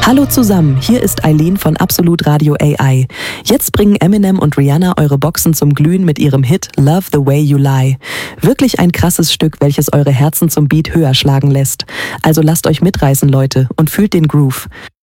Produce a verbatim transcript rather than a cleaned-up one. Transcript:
Hallo zusammen, hier ist Eileen von Absolut Radio A I. Jetzt bringen Eminem und Rihanna eure Boxen zum Glühen mit ihrem Hit Love the Way You Lie. Wirklich ein krasses Stück, welches eure Herzen zum Beat höher schlagen lässt. Also lasst euch mitreißen, Leute, und fühlt den Groove.